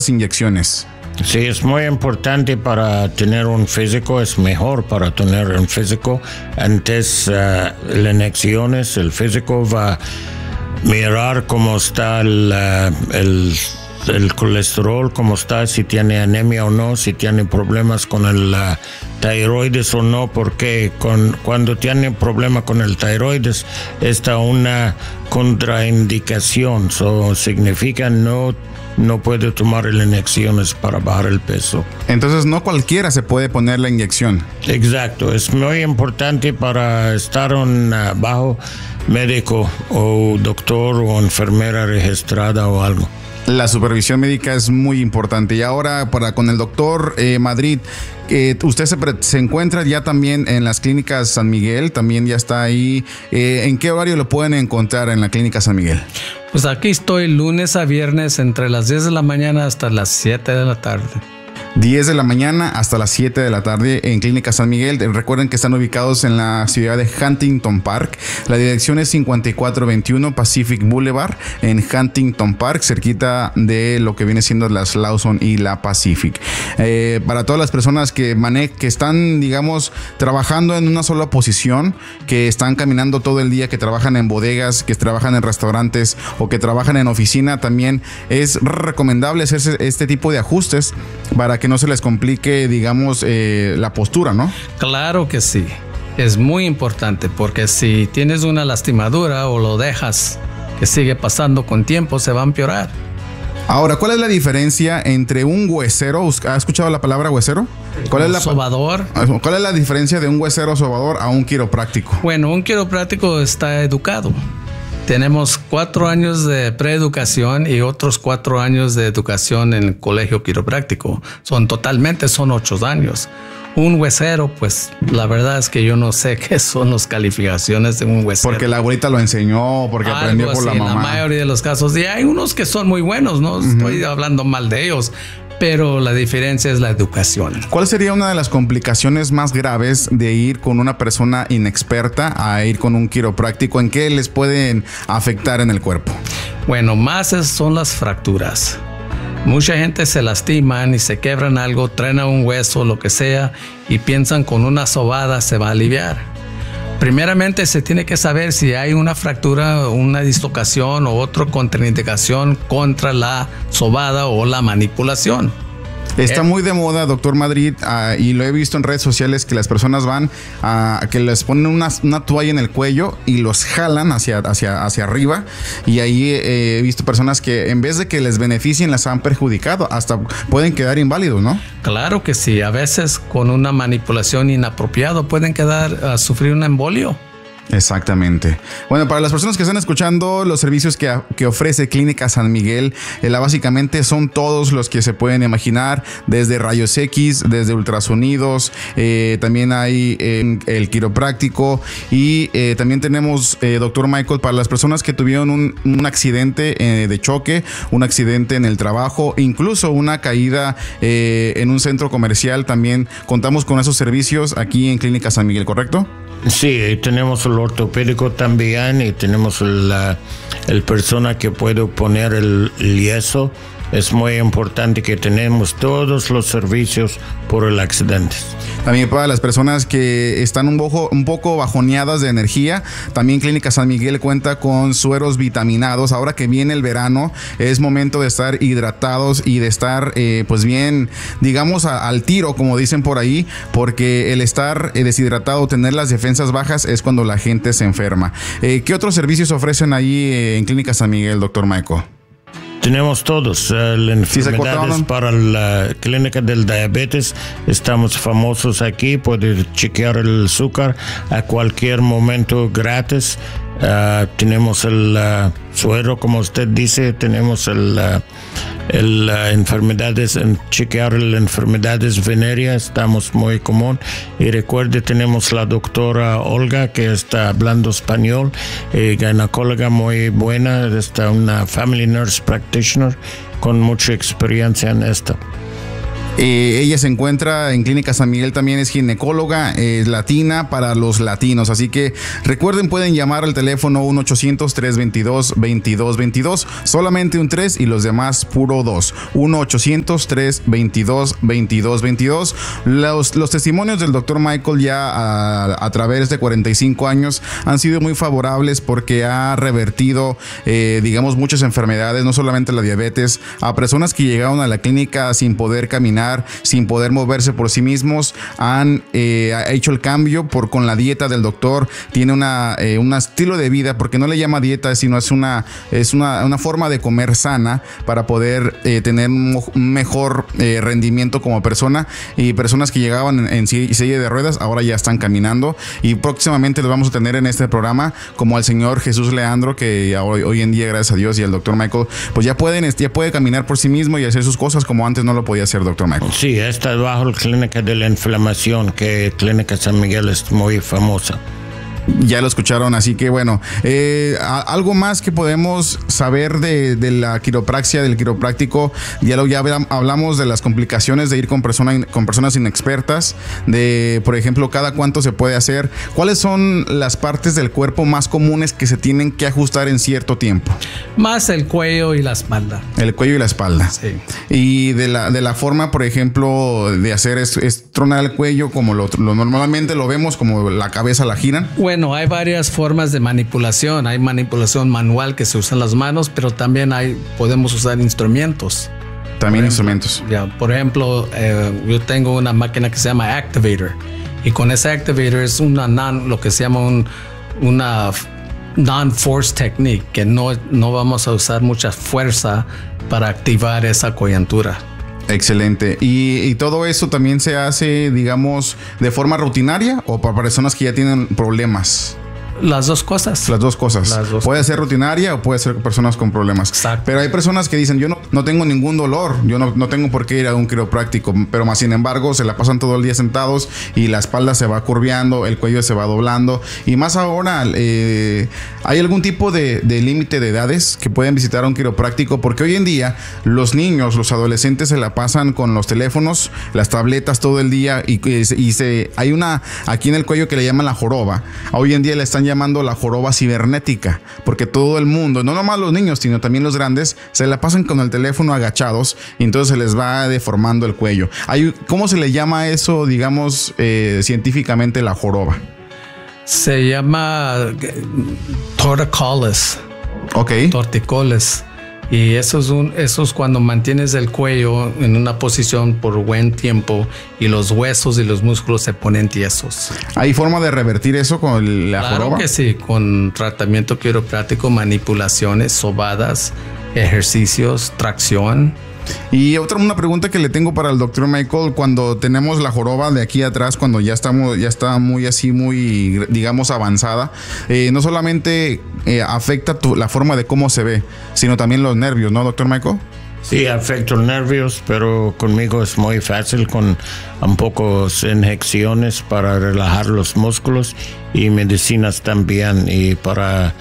inyecciones? Sí, es muy importante para tener un físico, es mejor para tener un físico. Antes las inyecciones, el físico va a mirar cómo está el colesterol, cómo está, si tiene anemia o no, si tiene problemas con el tiroides o no, porque cuando tiene problema con el tiroides está una contraindicación, eso significa no puede tomar las inyecciones para bajar el peso. Entonces no cualquiera se puede poner la inyección. Exacto, es muy importante para estar bajo médico o doctor o enfermera registrada o algo. La supervisión médica es muy importante. Y ahora con el doctor Madrid, usted se encuentra ya también en las clínicas San Miguel, también ya está ahí. ¿En qué horario lo pueden encontrar en la clínica San Miguel? Pues aquí estoy lunes a viernes entre las 10 de la mañana hasta las 7 de la tarde. 10 de la mañana hasta las 7 de la tarde en Clínica San Miguel. Recuerden que están ubicados en la ciudad de Huntington Park. La dirección es 5421 Pacific Boulevard en Huntington Park, cerquita de lo que viene siendo las Lawson y la Pacific. Para todas las personas que están, digamos, trabajando en una sola posición, que están caminando todo el día, que trabajan en bodegas, que trabajan en restaurantes o que trabajan en oficina, también es recomendable hacerse este tipo de ajustes para que no se les complique, digamos, la postura, ¿no? Claro que sí. Es muy importante porque si tienes una lastimadura o lo dejas que sigue pasando con tiempo, se va a empeorar. Ahora, ¿cuál es la diferencia entre un huesero? ¿Ha escuchado la palabra huesero? ¿Cuál es sobador? ¿Cuál es la diferencia de un huesero sobador a un quiropráctico? Bueno, un quiropráctico está educado. Tenemos 4 años de preeducación y otros 4 años de educación en el colegio quiropráctico. Son 8 años. Un huesero, pues la verdad es que yo no sé qué son las calificaciones de un huesero. Porque la abuelita lo enseñó, porque aprendió por la mamá. En la mayoría de los casos. Y hay unos que son muy buenos, no estoy hablando mal de ellos. Pero la diferencia es la educación. ¿Cuál sería una de las complicaciones más graves de ir con una persona inexperta a ir con un quiropráctico? ¿En qué les pueden afectar en el cuerpo? Bueno, más son las fracturas. Mucha gente se lastiman y se quebran algo, traen un hueso, lo que sea, y piensan con una sobada se va a aliviar. Primeramente se tiene que saber si hay una fractura, una dislocación o otra contraindicación contra la sobada o la manipulación. Está muy de moda, doctor Madrid, y lo he visto en redes sociales que las personas van que les ponen una toalla en el cuello y los jalan hacia arriba, y ahí he visto personas que en vez de que les beneficien las han perjudicado, hasta pueden quedar inválidos, ¿no? Claro que sí, a veces con una manipulación inapropiada pueden sufrir un embolio. Exactamente. Bueno, para las personas que están escuchando, los servicios que ofrece Clínica San Miguel, básicamente son todos los que se pueden imaginar, desde rayos X, desde ultrasonidos, también hay el quiropráctico y también tenemos, doctor Michael, para las personas que tuvieron un accidente de choque, un accidente en el trabajo, incluso una caída en un centro comercial, también contamos con esos servicios aquí en Clínica San Miguel, ¿correcto? Sí, tenemos el ortopédico también y tenemos el persona que puede poner el yeso. Es muy importante que tenemos todos los servicios por el accidente. También para las personas que están un poco bajoneadas de energía, también Clínica San Miguel cuenta con sueros vitaminados. Ahora que viene el verano, es momento de estar hidratados y de estar pues bien, digamos, al tiro, como dicen por ahí, porque el estar deshidratado, tener las defensas bajas, es cuando la gente se enferma. ¿Qué otros servicios ofrecen ahí en Clínica San Miguel, doctor Michael? Tenemos todos enfermedades para la clínica del diabetes. Estamos famosos aquí. Puede chequear el azúcar a cualquier momento gratis. Tenemos el suero, como usted dice. Tenemos enfermedades, chequear las enfermedades venéreas. Estamos muy común. Y recuerde, tenemos la doctora Olga, que está hablando español, ginecóloga muy buena. Está una family nurse practitioner con mucha experiencia en esto. Ella se encuentra en Clínica San Miguel, también es ginecóloga, latina para los latinos. Así que recuerden, pueden llamar al teléfono 1-800-322-2222. Solamente un 3 y los demás puro 2. 1-800-322-2222. Los testimonios del Dr. Michael ya a través de 45 años han sido muy favorables porque ha revertido, digamos, muchas enfermedades, no solamente la diabetes, a personas que llegaron a la clínica sin poder caminar, sin poder moverse por sí mismos, han hecho el cambio con la dieta del doctor. Tiene un estilo de vida, porque no le llama dieta, sino es una forma de comer sana para poder tener un mejor rendimiento como persona. Y personas que llegaban en silla de ruedas ahora ya están caminando, y próximamente los vamos a tener en este programa, como al señor Jesús Leandro, que hoy en día, gracias a Dios, y al doctor Michael, pues ya puede caminar por sí mismo y hacer sus cosas como antes no lo podía hacer, doctor Michael. Sí, está bajo la clínica de la inflamación, que Clínica San Miguel es muy famosa. Ya lo escucharon, así que bueno, algo más que podemos saber de la quiropraxia, del quiropráctico. Ya hablamos de las complicaciones de ir con personas inexpertas, de, por ejemplo, cada cuánto se puede hacer. ¿Cuáles son las partes del cuerpo más comunes que se tienen que ajustar en cierto tiempo? Más el cuello y la espalda. El cuello y la espalda. Sí. Y de la forma, por ejemplo, de hacer es tronar el cuello, como lo normalmente lo vemos, como la cabeza la giran. Bueno, hay varias formas de manipulación. Hay manipulación manual, que se usan las manos, pero también podemos usar instrumentos. También instrumentos. Por ejemplo, yo tengo una máquina que se llama Activator, y con ese Activator es lo que se llama una non-force technique, que no vamos a usar mucha fuerza para activar esa coyuntura. Excelente. ¿Y todo eso también se hace, digamos, de forma rutinaria o para personas que ya tienen problemas? Las dos cosas. Las dos cosas. Puede ser rutinaria o puede ser personas con problemas. Exacto. Pero hay personas que dicen, yo no tengo ningún dolor, yo no tengo por qué ir a un quiropráctico, pero más sin embargo se la pasan todo el día sentados y la espalda se va curveando, el cuello se va doblando. Y más ahora, ¿hay algún tipo de límite de edades que pueden visitar a un quiropráctico? Porque hoy en día los niños, los adolescentes se la pasan con los teléfonos, las tabletas todo el día, y hay una aquí en el cuello que le llaman la joroba. Hoy en día le están llamando la joroba cibernética, porque todo el mundo, no nomás los niños, sino también los grandes, se la pasan con el teléfono agachados y entonces se les va deformando el cuello. ¿Cómo se le llama eso, digamos, científicamente, la joroba? Se llama torticollis. Ok. Torticollis. Y eso es cuando mantienes el cuello en una posición por buen tiempo y los huesos y los músculos se ponen tiesos. ¿Hay forma de revertir eso con la joroba? Claro que sí, con tratamiento quiropráctico, manipulaciones, sobadas, ejercicios, tracción. Y una pregunta que le tengo para el doctor Michael: cuando tenemos la joroba de aquí atrás, cuando ya está muy digamos, avanzada, no solamente afecta la forma de cómo se ve, sino también los nervios, ¿no, doctor Michael? Sí, afecta los nervios, pero conmigo es muy fácil, con un poco inyecciones para relajar los músculos y medicinas también, y para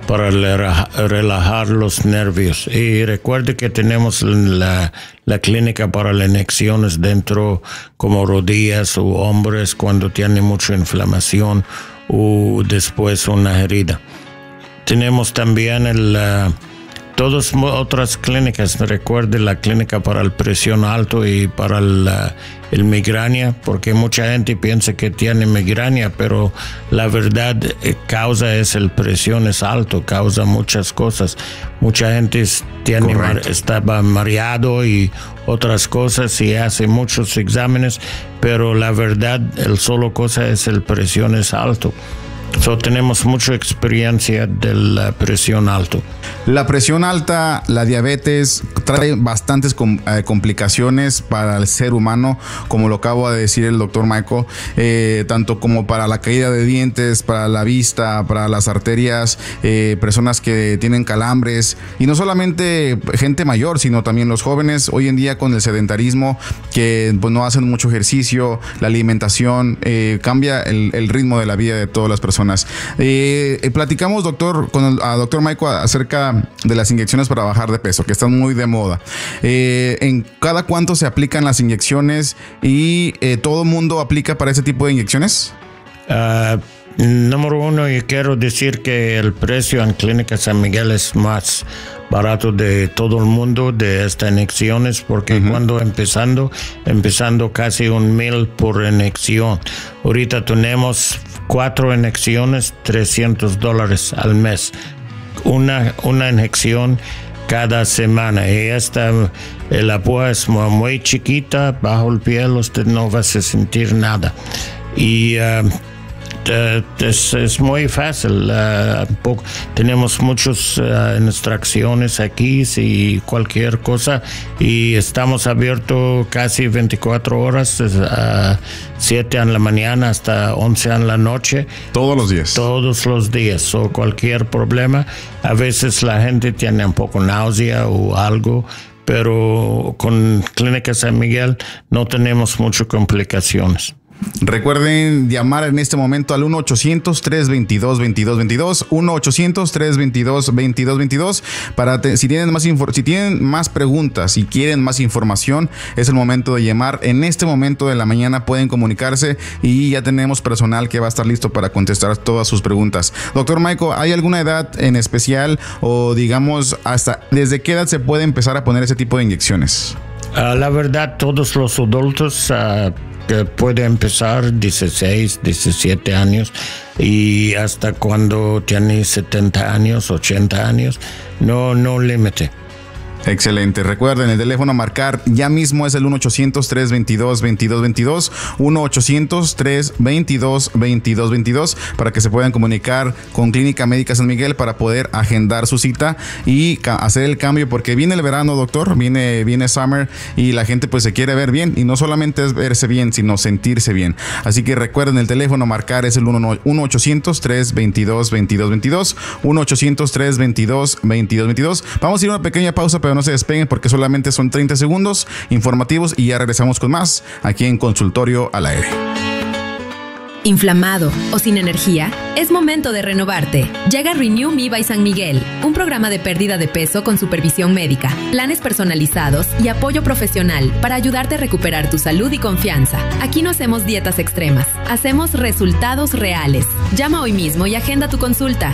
relajar los nervios. Y recuerde que tenemos la clínica para las inyecciones dentro, como rodillas o hombros cuando tiene mucha inflamación o después una herida. Tenemos también todas otras clínicas. Recuerde la clínica para la presión alto y para el migraña, porque mucha gente piensa que tiene migraña, pero la verdad causa es el presión es alto, causa muchas cosas. Mucha gente estaba mareado y otras cosas y hace muchos exámenes, pero la verdad el solo cosa es el presión es alto. Tenemos mucha experiencia de la presión alta. La presión alta, la diabetes, trae bastantes complicaciones para el ser humano, como lo acabo de decir el doctor Michael, tanto como para la caída de dientes, para la vista, para las arterias, personas que tienen calambres, y no solamente gente mayor, sino también los jóvenes hoy en día con el sedentarismo, que pues no hacen mucho ejercicio, la alimentación, cambia el ritmo de la vida de todas las personas. personas. Platicamos, doctor, a doctor Michael acerca de las inyecciones para bajar de peso, que están muy de moda. ¿En cada cuánto se aplican las inyecciones y todo el mundo aplica para ese tipo de inyecciones? Número uno, yo quiero decir que el precio en Clínica San Miguel es más barato de todo el mundo de estas inyecciones, porque cuando empezando casi $1,000 por inyección. Ahorita tenemos 4 inyecciones, $300 al mes. Una inyección cada semana, y el apoyo es muy chiquita, bajo el piel usted no va a sentir nada. Y es muy fácil. Tenemos muchas instrucciones aquí, si cualquier cosa, y estamos abiertos casi 24 horas, 7 en la mañana hasta 11 en la noche. Todos los días. Todos los días. O cualquier problema. A veces la gente tiene un poco náusea o algo, pero con Clínica San Miguel no tenemos muchas complicaciones. Recuerden llamar en este momento al 1-800-322-2222, 1-800-322-2222 para si tienen más preguntas, si quieren más información, es el momento de llamar. En este momento de la mañana pueden comunicarse y ya tenemos personal que va a estar listo para contestar todas sus preguntas. Doctor Michael, ¿hay alguna edad en especial o digamos hasta desde qué edad se puede empezar a poner ese tipo de inyecciones? La verdad, todos los adultos que puede empezar 16, 17 años y hasta cuando tiene 70 años, 80 años, no límite. Excelente. Recuerden, el teléfono a marcar ya mismo es el 1-800-322-2222, 1-800-322-2222 para que se puedan comunicar con Clínica Médica San Miguel para poder agendar su cita y hacer el cambio, porque viene el verano, doctor, viene summer y la gente pues se quiere ver bien, y no solamente es verse bien, sino sentirse bien. Así que recuerden, el teléfono a marcar es el 1-800-322-2222, 1-800-322-2222. Vamos a ir a una pequeña pausa, pero no se despeguen porque solamente son 30 segundos informativos y ya regresamos con más aquí en Consultorio al Aire. ¿Inflamado o sin energía? Es momento de renovarte. Llega Renew Me by San Miguel, un programa de pérdida de peso con supervisión médica, planes personalizados y apoyo profesional para ayudarte a recuperar tu salud y confianza. Aquí no hacemos dietas extremas, hacemos resultados reales. Llama hoy mismo y agenda tu consulta.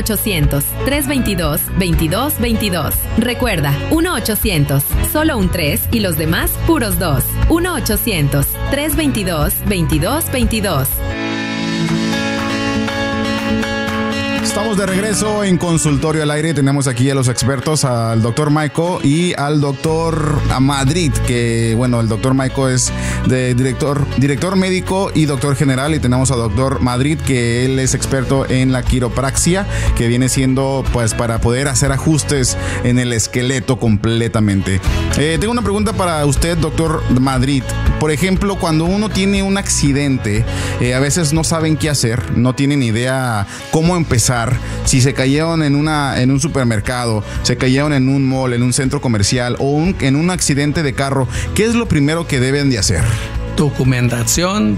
1-800-322-2222. Recuerda, 1-800, solo un 3 y los demás puros 2. 1-800-322-2222. Estamos de regreso en Consultorio al Aire. Tenemos aquí a los expertos, al doctor Michael y al doctor Madrid, que bueno, el doctor Michael es de director médico y doctor general, y tenemos al doctor Madrid, que él es experto en la quiropraxia, que viene siendo pues para poder hacer ajustes en el esqueleto completamente. Tengo una pregunta para usted, doctor Madrid. Por ejemplo, cuando uno tiene un accidente, a veces no saben qué hacer, no tienen idea cómo empezar. Si se cayeron en un supermercado, se cayeron en un mall, en un centro comercial o en un accidente de carro, ¿qué es lo primero que deben de hacer? Documentación.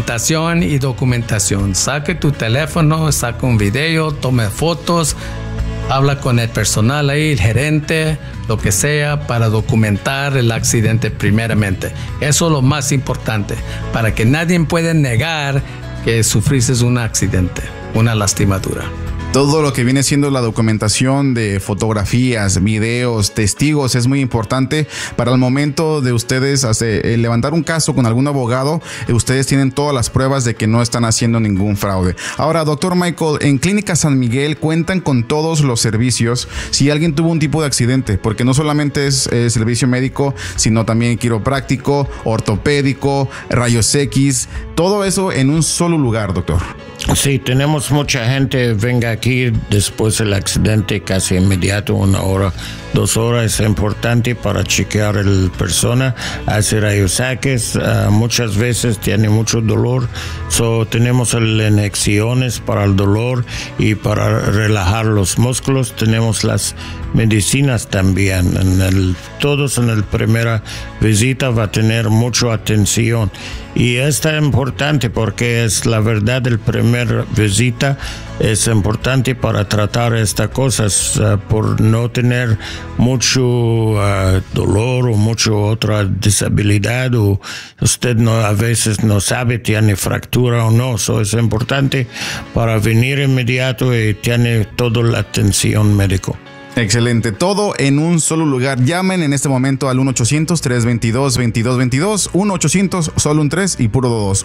Saque tu teléfono, saca un video, tome fotos, habla con el personal ahí, el gerente, lo que sea, para documentar el accidente primeramente. Eso es lo más importante, para que nadie pueda negar que sufriste un accidente, una lastimadura. Todo lo que viene siendo la documentación de fotografías, videos, testigos es muy importante para el momento de ustedes levantar un caso con algún abogado. Ustedes tienen todas las pruebas de que no están haciendo ningún fraude. Ahora, doctor Michael, en Clínica San Miguel cuentan con todos los servicios si alguien tuvo un tipo de accidente, porque no solamente es servicio médico, sino también quiropráctico, ortopédico, rayos X, todo eso en un solo lugar, doctor. Sí, tenemos mucha gente venga aquí aquí después del accidente casi inmediato, 1 hora, 2 horas, es importante para chequear el persona, hacer rayos X. Muchas veces tiene mucho dolor, tenemos inyecciones para el dolor y para relajar los músculos. Tenemos las medicinas también. Todos en la primera visita va a tener mucha atención. Y esto es importante porque es la verdad, la primera visita es importante para tratar estas cosas, por no tener mucho dolor o mucha otra disabilidad, o usted a veces no sabe tiene fractura o no. Es importante para venir inmediato y tiene toda la atención médica. Excelente, todo en un solo lugar. Llamen en este momento al 1-800-322-2222, 1-800 solo un 3 y puro 2,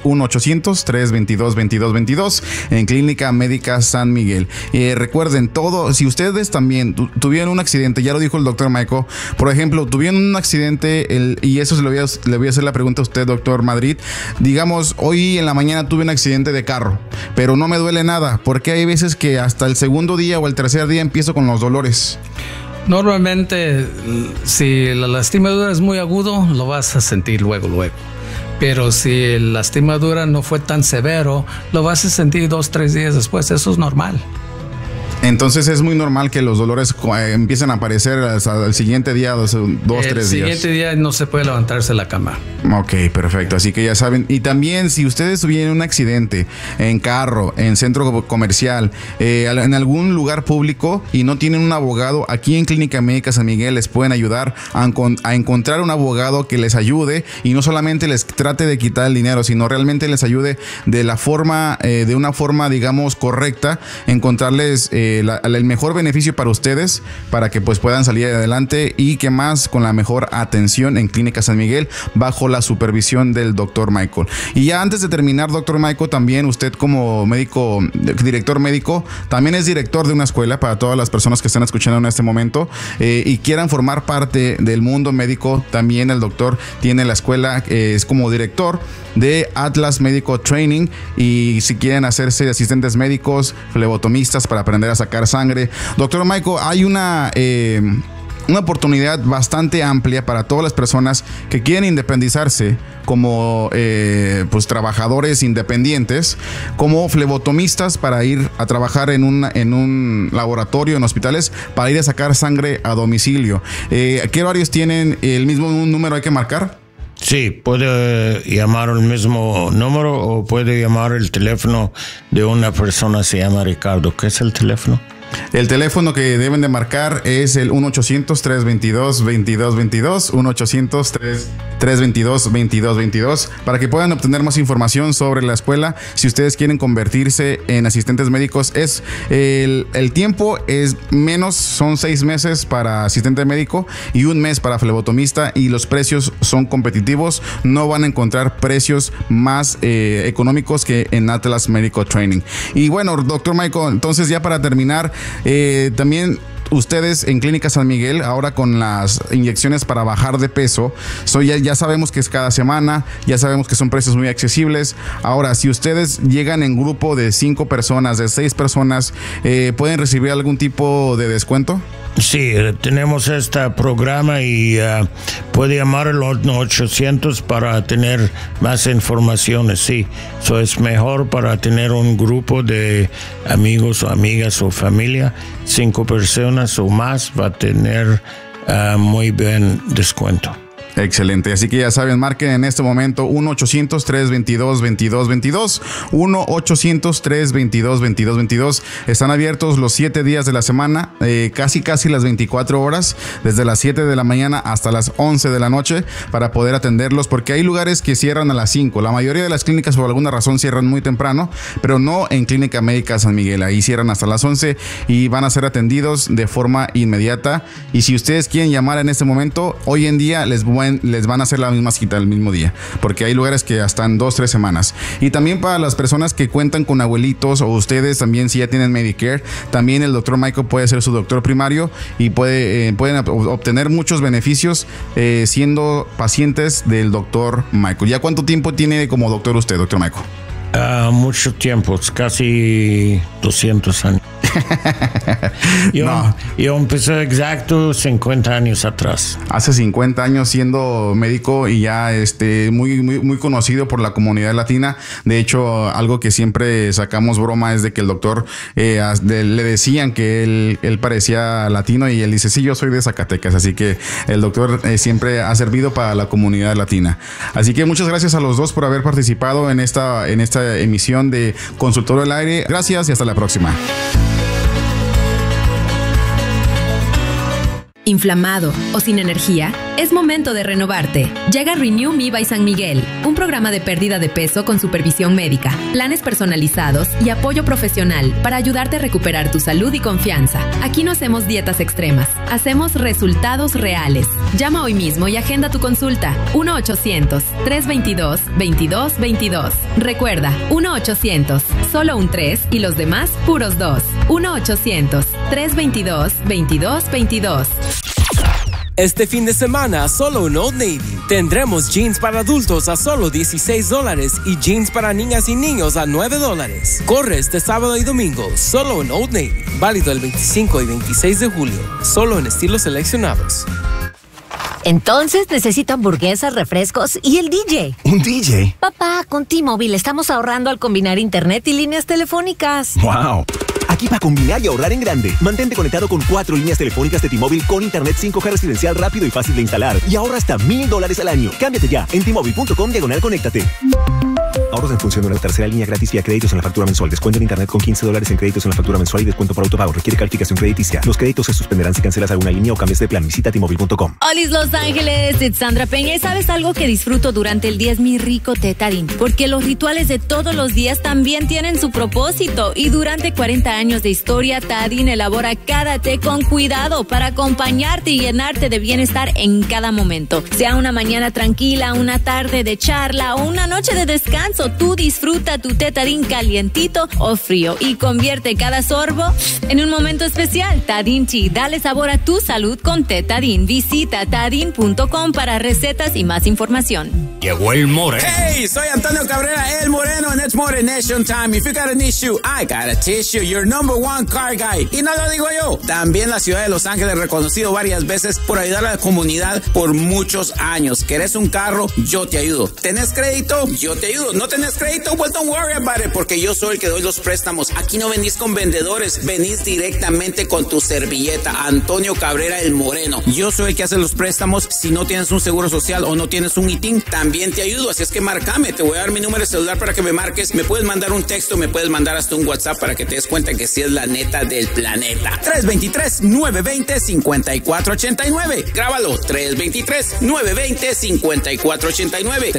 1-800-322-2222 en Clínica Médica San Miguel. Recuerden todo, si ustedes también tuvieron un accidente, ya lo dijo el doctor Michael, por ejemplo, tuvieron un accidente, y eso le voy a hacer la pregunta a usted, doctor Madrid. Digamos, hoy en la mañana tuve un accidente de carro, pero no me duele nada, porque hay veces que hasta el segundo día o el tercer día empiezo con los dolores. Normalmente, si la lastimadura es muy agudo, lo vas a sentir luego. Pero si la lastimadura no fue tan severo, lo vas a sentir 2-3 días después. Eso es normal. Entonces es muy normal que los dolores empiecen a aparecer hasta el siguiente día, 2-3 días. El siguiente día no se puede levantarse de la cama. Ok, perfecto. Así que ya saben. Y también, si ustedes tuvieron un accidente en carro, en centro comercial, en algún lugar público y no tienen un abogado, aquí en Clínica Médica San Miguel les pueden ayudar a encontrar un abogado que les ayude y no solamente les trate de quitar el dinero, sino realmente les ayude de una forma, digamos, correcta, encontrarles el mejor beneficio para ustedes, para que pues puedan salir adelante, y que más con la mejor atención en Clínica San Miguel bajo la supervisión del doctor Michael. Y ya antes de terminar, doctor Michael, también usted como médico, director médico, también es director de una escuela para todas las personas que están escuchando en este momento y quieran formar parte del mundo médico. También el doctor tiene la escuela, es como director de Atlas Medical Training, y si quieren hacerse asistentes médicos, flebotomistas para aprender a sacar sangre. Doctor Michael, hay una oportunidad bastante amplia para todas las personas que quieren independizarse como pues trabajadores independientes, como flebotomistas, para ir a trabajar en un laboratorio, en hospitales, para ir a sacar sangre a domicilio. ¿Qué horarios tienen? ¿El mismo número hay que marcar? Sí, puede llamar el mismo número o puede llamar el teléfono de una persona, se llama Ricardo. ¿Qué es el teléfono? El teléfono que deben de marcar es el 1-800-322-2222, 1-800-322-2222, para que puedan obtener más información sobre la escuela. Si ustedes quieren convertirse en asistentes médicos, el tiempo es menos, son 6 meses para asistente médico y 1 mes para flebotomista, y los precios son competitivos. No van a encontrar precios más económicos que en Atlas Medical Training. Y bueno, doctor Michael, entonces ya para terminar, también ustedes en Clínica San Miguel, ahora con las inyecciones para bajar de peso, ya sabemos que es cada semana, ya sabemos que son precios muy accesibles. Ahora, si ustedes llegan en grupo de 5 personas, de 6 personas, ¿pueden recibir algún tipo de descuento? Sí, tenemos este programa y puede llamar al 800 para tener más informaciones. Sí, eso es mejor para tener un grupo de amigos o amigas o familia. 5 personas o más va a tener muy buen descuento. Excelente, así que ya saben, marquen en este momento 1-800-322-2222, 1-800-322-2222. Están abiertos los 7 días de la semana, casi las 24 horas, desde las 7 de la mañana hasta las 11 de la noche, para poder atenderlos, porque hay lugares que cierran a las 5. La mayoría de las clínicas por alguna razón cierran muy temprano, pero no en Clínica Médica San Miguel. Ahí cierran hasta las 11 y van a ser atendidos de forma inmediata. Y si ustedes quieren llamar en este momento, hoy en día les van a hacer la misma cita el mismo día, porque hay lugares que hasta en 2-3 semanas. Y también para las personas que cuentan con abuelitos, o ustedes también, si ya tienen Medicare, también el doctor Michael puede ser su doctor primario y pueden obtener muchos beneficios siendo pacientes del doctor Michael. ¿Ya cuánto tiempo tiene como doctor usted, doctor Michael? Mucho tiempo, casi 200 años. Yo empecé exacto 50 años atrás. Hace 50 años siendo médico y ya muy conocido por la comunidad latina. De hecho, algo que siempre sacamos broma es de que el doctor le decían que él parecía latino y él dice, sí, yo soy de Zacatecas. Así que el doctor siempre ha servido para la comunidad latina. Así que muchas gracias a los dos por haber participado en esta emisión de Consultorio al Aire. Gracias y hasta la próxima. ¿Inflamado o sin energía? Es momento de renovarte. Llega Renew Me by San Miguel, un programa de pérdida de peso con supervisión médica, planes personalizados y apoyo profesional para ayudarte a recuperar tu salud y confianza. Aquí no hacemos dietas extremas, hacemos resultados reales. Llama hoy mismo y agenda tu consulta. 1-800-322-2222. Recuerda, 1-800, solo un 3 y los demás puros 2. 1-800-322-2222. Este fin de semana, solo en Old Navy, tendremos jeans para adultos a solo $16 y jeans para niñas y niños a $9. Corre este sábado y domingo, solo en Old Navy. Válido el 25 y 26 de julio, solo en estilos seleccionados. Entonces necesito hamburguesas, refrescos y el DJ. ¿Un DJ? Papá, con T-Mobile estamos ahorrando al combinar internet y líneas telefónicas. ¡Wow! Aquí para combinar y ahorrar en grande. Mantente conectado con 4 líneas telefónicas de T-Mobile con internet 5G residencial rápido y fácil de instalar. Y ahorra hasta $1,000 al año. Cámbiate ya en T-Mobile.com/conéctate. Ahorros en función de una tercera línea gratis vía créditos en la factura mensual. Descuento en internet con $15 en créditos en la factura mensual y descuento por autopago. Requiere calificación crediticia. Los créditos se suspenderán si cancelas alguna línea o cambias de plan. Visita T-Mobile.com. Hola Los Ángeles, it's Sandra Peña. ¿Y sabes algo que disfruto durante el día? Es mi rico té Tarín. Porque los rituales de todos los días también tienen su propósito. Y durante 40 años de historia, Tarín elabora cada té con cuidado para acompañarte y llenarte de bienestar en cada momento. Sea una mañana tranquila, una tarde de charla o una noche de descanso, tú disfruta tu té Tarín calientito o frío y convierte cada sorbo en un momento especial. Tarín Tea, dale sabor a tu salud con té Tarín. Visita tarín.com para recetas y más información. Llegó el Moreno. Hey, soy Antonio Cabrera, el Moreno, and it's Morenation time. If you got an issue, I got a tissue. Your number one car guy. Y no lo digo yo. También la ciudad de Los Ángeles, reconocido varias veces por ayudar a la comunidad por muchos años. ¿Querés un carro? Yo te ayudo. ¿Tenés crédito? Yo te ayudo. ¿No tenés crédito? Well, don't worry about it, porque yo soy el que doy los préstamos. Aquí no venís con vendedores, venís directamente con tu servilleta. Antonio Cabrera, el Moreno. Yo soy el que hace los préstamos. Si no tienes un seguro social o no tienes un ITIN, también te ayudo. Así es que márcame. Te voy a dar mi número de celular para que me marques. Me puedes mandar un texto, me puedes mandar hasta un WhatsApp para que te des cuenta que sí es la neta del planeta. 323-920-5489. Grábalo. 323-920-5489.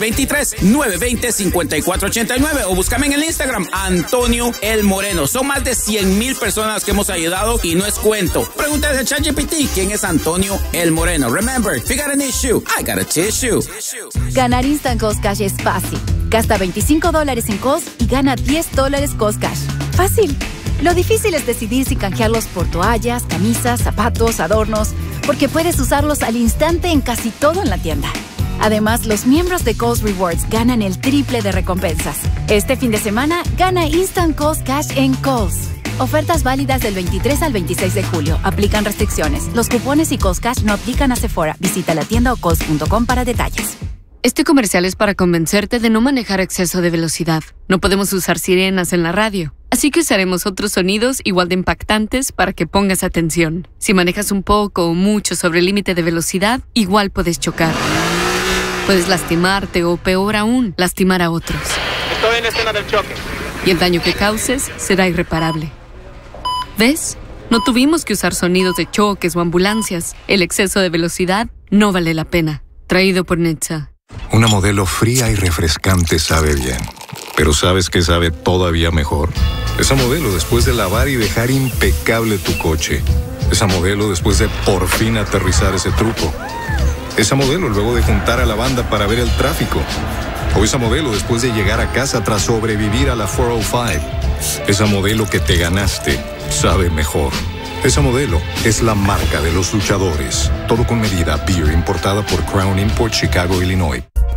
323-920-5489. O búscame en el Instagram, Antonio el Moreno. Son más de 100,000 personas que hemos ayudado y no es cuento. Pregúntale a ChatGPT quién es Antonio el Moreno. Remember, if you got an issue, I got a tissue. Ganar Instant Cost Cash es fácil. Gasta $25 en Cost y gana $10 Cost Cash. Fácil. Lo difícil es decidir si canjearlos por toallas, camisas, zapatos, adornos, porque puedes usarlos al instante en casi todo en la tienda. Además, los miembros de Kohl's Rewards ganan el triple de recompensas. Este fin de semana, gana Instant Cost Cash en Kohl's. Ofertas válidas del 23 al 26 de julio. Aplican restricciones. Los cupones y Kohl's Cash no aplican a Sephora. Visita la tienda o kohls.com para detalles. Este comercial es para convencerte de no manejar a exceso de velocidad. No podemos usar sirenas en la radio, así que usaremos otros sonidos igual de impactantes para que pongas atención. Si manejas un poco o mucho sobre el límite de velocidad, igual puedes chocar. Puedes lastimarte o, peor aún, lastimar a otros. Estoy en la escena del choque. Y el daño que causes será irreparable. ¿Ves? No tuvimos que usar sonidos de choques o ambulancias. El exceso de velocidad no vale la pena. Traído por NHTSA. Una Modelo fría y refrescante sabe bien. Pero ¿sabes qué sabe todavía mejor? Esa Modelo después de lavar y dejar impecable tu coche. Esa Modelo después de por fin aterrizar ese truco. Esa Modelo luego de juntar a la banda para ver el tráfico. O esa Modelo después de llegar a casa tras sobrevivir a la 405. Esa Modelo que te ganaste sabe mejor. Esa Modelo es la marca de los luchadores. Todo con medida. Beer importada por Crown Import, Chicago, Illinois.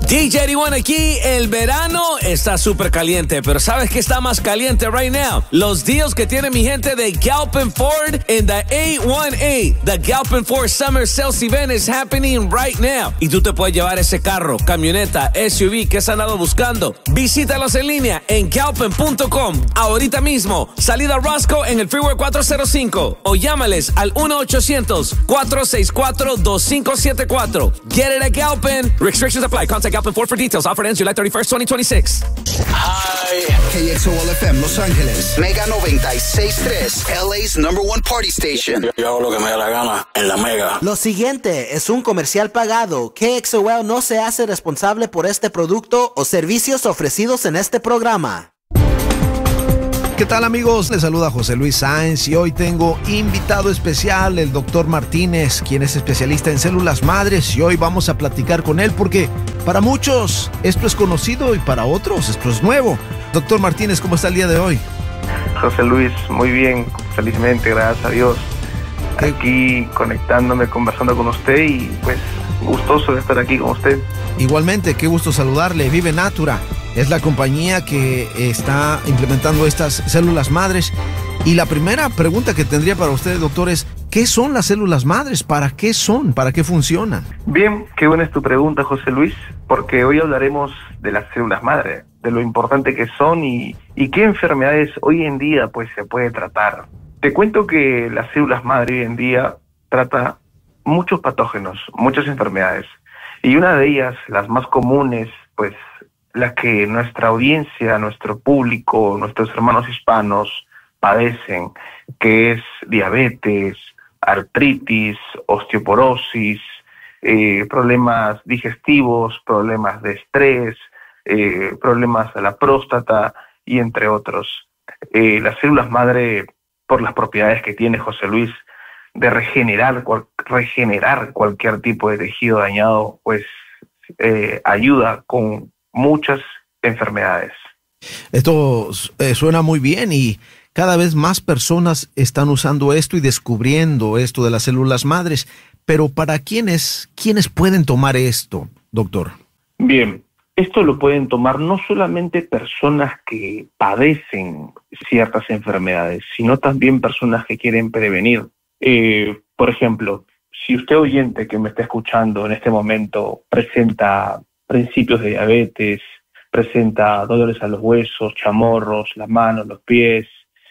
DJ D1 aquí. El verano está súper caliente, pero ¿sabes qué está más caliente right now? Los deals que tiene mi gente de Galpin Ford en the 818. The Galpin Ford Summer Sales Event is happening right now. Y tú te puedes llevar ese carro, camioneta, SUV que has andado buscando. Visítalos en línea en galpin.com. Ahorita mismo, salida Roscoe en el Freeway 405. O llámales al 1-800-464-2574. Get it at Galpin. Restrictions apply. Contact Galpin Ford for details. Offer ends July 31st, 2026. Hi. KXOL FM Los Ángeles. Mega 96.3. LA's #1 party station. Yo hago lo que me da la gana en la Mega. Lo siguiente es un comercial pagado. KXOL no se hace responsable por este producto o servicios ofrecidos en este programa. ¿Qué tal, amigos? Les saluda José Luis Sáenz y hoy tengo invitado especial, el doctor Martínez, quien es especialista en células madres, y hoy vamos a platicar con él porque para muchos esto es conocido y para otros esto es nuevo. Doctor Martínez, ¿cómo está el día de hoy? José Luis, muy bien, felizmente, gracias a Dios. Aquí conectándome, conversando con usted y pues gustoso de estar aquí con usted. Igualmente, qué gusto saludarle. Vive Natura es la compañía que está implementando estas células madres. Y la primera pregunta que tendría para usted, doctor, es ¿qué son las células madres? ¿Para qué son? ¿Para qué funcionan? Bien, qué buena es tu pregunta, José Luis, porque hoy hablaremos de las células madre, de lo importante que son y qué enfermedades hoy en día pues se puede tratar. Te cuento que las células madre hoy en día trata muchos patógenos, muchas enfermedades. Y una de ellas, las más comunes, pues la que nuestra audiencia, nuestro público, nuestros hermanos hispanos padecen, que es diabetes, artritis, osteoporosis, problemas digestivos, problemas de estrés, problemas de la próstata y entre otros. Las células madre, por las propiedades que tiene, José Luis, de regenerar cualquier tipo de tejido dañado, pues ayuda con muchas enfermedades. Esto suena muy bien y cada vez más personas están usando esto y descubriendo esto de las células madres. Pero ¿para quiénes pueden tomar esto, doctor? Bien, esto lo pueden tomar no solamente personas que padecen ciertas enfermedades, sino también personas que quieren prevenir. Por ejemplo, si usted oyente que me está escuchando en este momento presenta principios de diabetes, presenta dolores a los huesos, chamorros, las manos, los pies,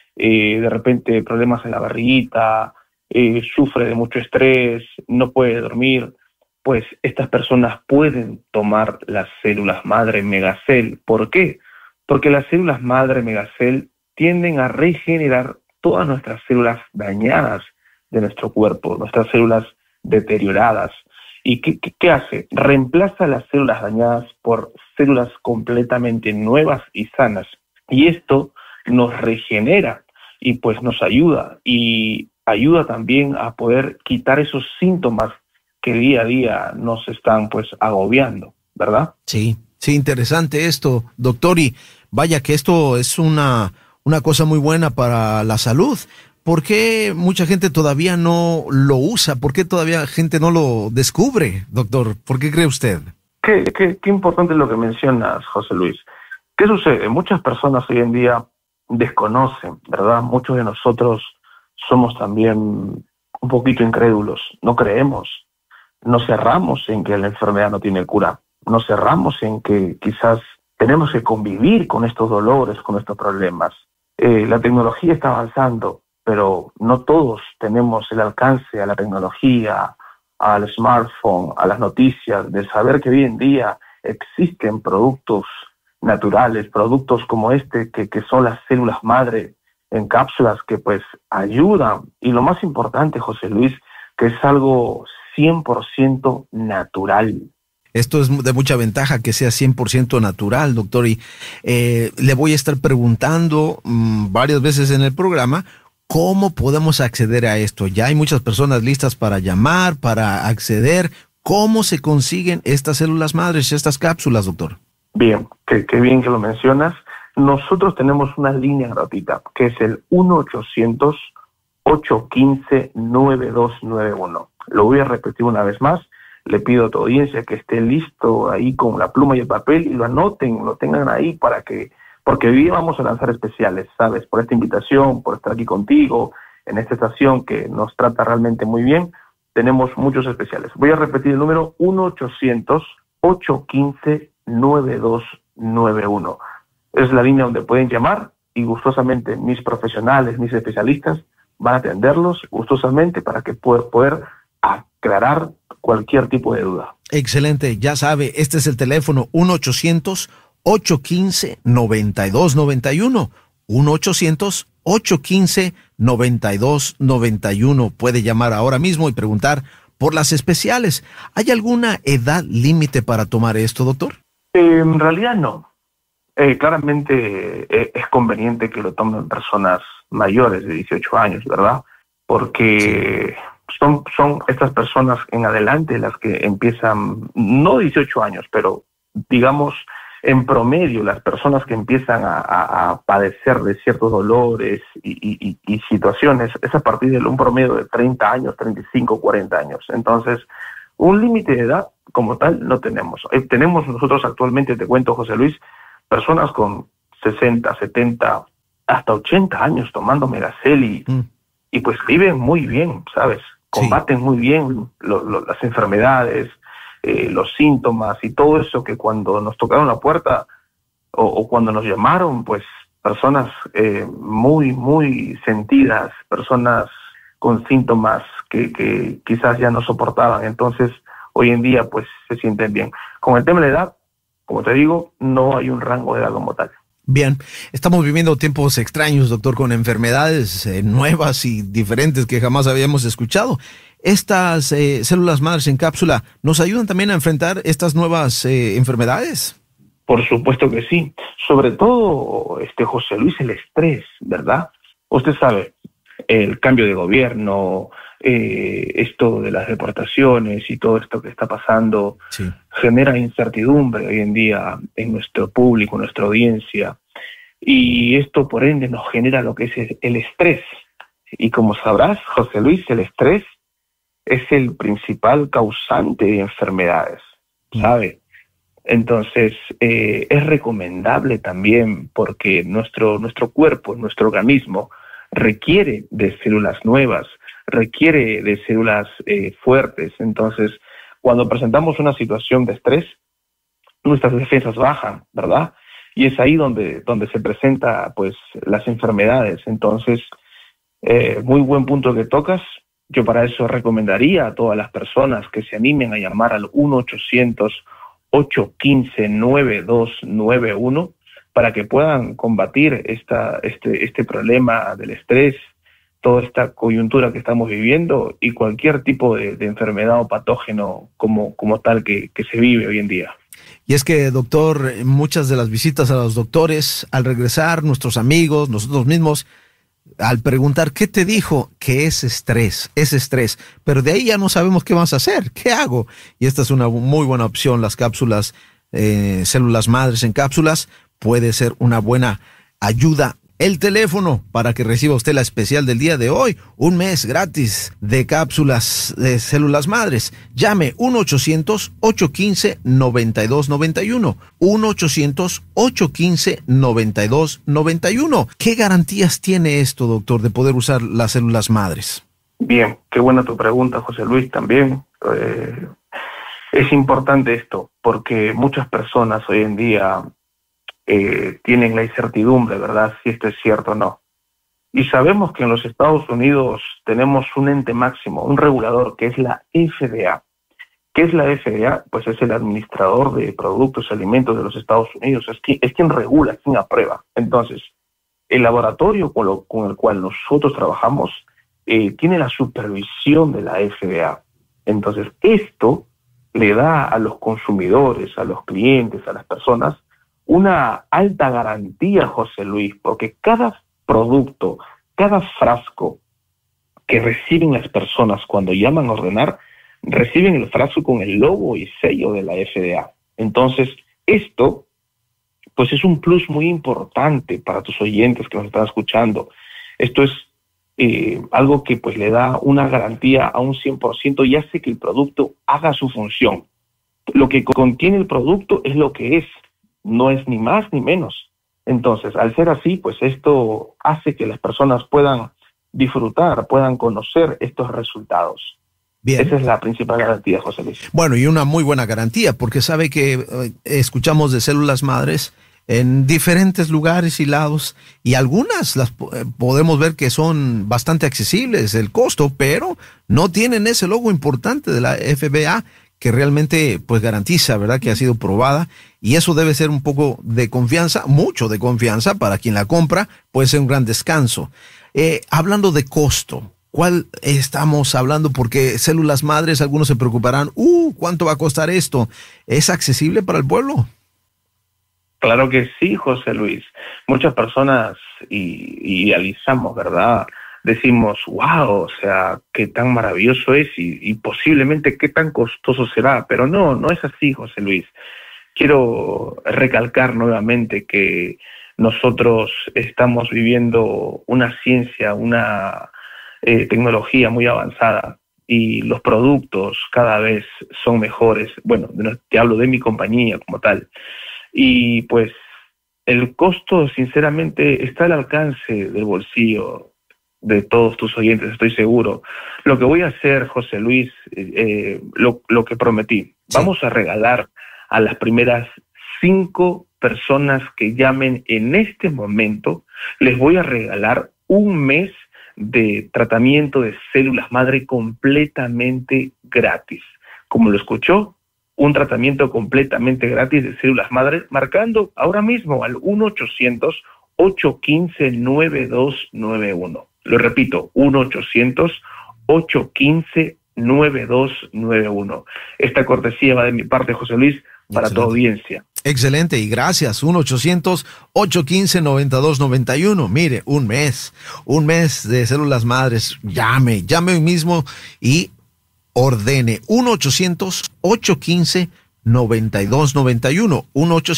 de repente problemas en la barriguita, sufre de mucho estrés, no puede dormir, pues estas personas pueden tomar las células madre Megacel. ¿Por qué? Porque las células madre Megacel tienden a regenerar todas nuestras células dañadas de nuestro cuerpo, nuestras células deterioradas. ¿Y qué hace? Reemplaza las células dañadas por células completamente nuevas y sanas. Y esto nos regenera y pues nos ayuda. Y ayuda también a poder quitar esos síntomas que día a día nos están pues agobiando, ¿verdad? Sí, interesante esto, doctor. Y vaya que esto es una cosa muy buena para la salud. ¿Por qué mucha gente todavía no lo usa? ¿Por qué todavía gente no lo descubre, doctor? ¿Por qué cree usted? Qué importante lo que mencionas, José Luis. ¿Qué sucede? Muchas personas hoy en día desconocen, ¿verdad? Muchos de nosotros somos también un poquito incrédulos. No creemos. Nos cerramos en que la enfermedad no tiene cura. Nos cerramos en que quizás tenemos que convivir con estos dolores, con estos problemas. La tecnología está avanzando, pero no todos tenemos el alcance a la tecnología, al smartphone, a las noticias, de saber que hoy en día existen productos naturales, productos como este, que son las células madre en cápsulas que pues ayudan. Y lo más importante, José Luis, que es algo 100% natural. Esto es de mucha ventaja que sea 100% natural, doctor. Y le voy a estar preguntando varias veces en el programa cómo podemos acceder a esto. Ya hay muchas personas listas para llamar, para acceder. ¿Cómo se consiguen estas células madres, estas cápsulas, doctor? Bien, qué bien que lo mencionas. Nosotros tenemos una línea gratuita que es el 1-800-815-9291. Lo voy a repetir una vez más. le pido a tu audiencia que esté listo ahí con la pluma y el papel y lo anoten, lo tengan ahí porque hoy día vamos a lanzar especiales, ¿sabes? Por esta invitación, por estar aquí contigo, en esta estación que nos trata realmente muy bien, tenemos muchos especiales. Voy a repetir el número 1-800-815-9291. Es la línea donde pueden llamar y gustosamente mis profesionales, mis especialistas van a atenderlos gustosamente para que puedan poder aclarar cualquier tipo de duda. Excelente, ya sabe, este es el teléfono 1-800-815-9291. 1-800-815-9291. Puede llamar ahora mismo y preguntar por las especiales. ¿Hay alguna edad límite para tomar esto, doctor? En realidad no. Claramente es conveniente que lo tomen personas mayores de 18 años, ¿verdad? Porque son estas personas en adelante las que empiezan, no 18 años, pero digamos en promedio las personas que empiezan a padecer de ciertos dolores y situaciones, es a partir de un promedio de 30 años, 35, 40 años. Entonces, un límite de edad como tal no tenemos. Tenemos nosotros actualmente, te cuento, José Luis, personas con 60, 70, hasta 80 años tomando Megacel y pues viven muy bien, ¿sabes? Combaten muy bien las enfermedades, los síntomas y todo eso que cuando nos tocaron la puerta o cuando nos llamaron, pues personas muy, muy sentidas, personas con síntomas que quizás ya no soportaban. Entonces, hoy en día, pues se sienten bien. Con el tema de la edad, como te digo, no hay un rango de edad como tal. Bien, estamos viviendo tiempos extraños, doctor, con enfermedades nuevas y diferentes que jamás habíamos escuchado. ¿Estas células madres en cápsula nos ayudan también a enfrentar estas nuevas enfermedades? Por supuesto que sí. Sobre todo, José Luis, el estrés, ¿verdad? Usted sabe, el cambio de gobierno, esto de las deportaciones y todo esto que está pasando, genera incertidumbre hoy en día en nuestro público, en nuestra audiencia, y esto por ende nos genera lo que es el estrés. Y como sabrás, José Luis, el estrés es el principal causante de enfermedades, ¿sabe? Entonces, es recomendable también porque nuestro cuerpo, nuestro organismo, requiere de células nuevas, requiere de células fuertes. Entonces, cuando presentamos una situación de estrés, nuestras defensas bajan, ¿verdad? Y es ahí donde se presenta pues las enfermedades. Entonces, muy buen punto que tocas. Yo para eso recomendaría a todas las personas que se animen a llamar al 1-800-815-9291 para que puedan combatir este problema del estrés, toda esta coyuntura que estamos viviendo y cualquier tipo de enfermedad o patógeno como tal que se vive hoy en día. Y es que, doctor, muchas de las visitas a los doctores, al regresar, nuestros amigos, nosotros mismos, al preguntar ¿qué te dijo? Que es estrés, pero de ahí ya no sabemos qué vamos a hacer, ¿qué hago? Y esta es una muy buena opción, las cápsulas, células madres en cápsulas, puede ser una buena ayuda. El teléfono para que reciba usted la especial del día de hoy, un mes gratis de cápsulas de células madres. Llame 1-800-815-9291, 1-800-815-9291. ¿Qué garantías tiene esto, doctor, de poder usar las células madres? Bien, qué buena tu pregunta, José Luis, también. Es importante esto, porque muchas personas hoy en día tienen la incertidumbre, ¿verdad? Si esto es cierto o no. Y sabemos que en los Estados Unidos tenemos un ente máximo, un regulador, que es la FDA. ¿Qué es la FDA? Pues es el administrador de productos y alimentos de los Estados Unidos. Es quien regula, quien aprueba. Entonces, el laboratorio con el cual nosotros trabajamos tiene la supervisión de la FDA. Entonces, esto le da a los consumidores, a los clientes, a las personas, una alta garantía, José Luis, porque cada producto, cada frasco que reciben las personas cuando llaman a ordenar, reciben el frasco con el logo y sello de la FDA. Entonces, esto, pues es un plus muy importante para tus oyentes que nos están escuchando. Esto es algo que pues le da una garantía a un 100% y hace que el producto haga su función. Lo que contiene el producto es lo que es, no es ni más ni menos. Entonces, al ser así, pues esto hace que las personas puedan disfrutar, puedan conocer estos resultados. Bien. Esa es la principal garantía, José Luis. Bueno, y una muy buena garantía, porque sabe que escuchamos de células madres en diferentes lugares y lados, y algunas las podemos ver que son bastante accesibles el costo, pero no tienen ese logo importante de la FBA que realmente pues garantiza, ¿verdad?, que ha sido probada, y eso debe ser un poco de confianza, mucho de confianza para quien la compra, puede ser un gran descanso. Hablando de costo, ¿cuál estamos hablando? Porque células madres, algunos se preocuparán, ¿cuánto va a costar esto? ¿Es accesible para el pueblo? Claro que sí, José Luis. Muchas personas idealizamos, ¿verdad? Decimos, wow, o sea, qué tan maravilloso es y posiblemente qué tan costoso será. Pero no es así, José Luis. Quiero recalcar nuevamente que nosotros estamos viviendo una ciencia, una tecnología muy avanzada y los productos cada vez son mejores. Bueno, te hablo de mi compañía como tal. Y pues el costo, sinceramente, está al alcance del bolsillo de todos tus oyentes, estoy seguro. Lo que voy a hacer, José Luis, lo que prometí, sí. Vamos a regalar a las primeras 5 personas que llamen en este momento, les voy a regalar un mes de tratamiento de células madre completamente gratis. Como lo escuchó, un tratamiento completamente gratis de células madre, marcando ahora mismo al 1-800-815-9291. Lo repito, 1-800-815-9291. Esta cortesía va de mi parte, José Luis, para tu audiencia. Excelente, y gracias. 1-800-815-9291. Mire, un mes de células madres. Llame hoy mismo y ordene. 1-800-815-9291.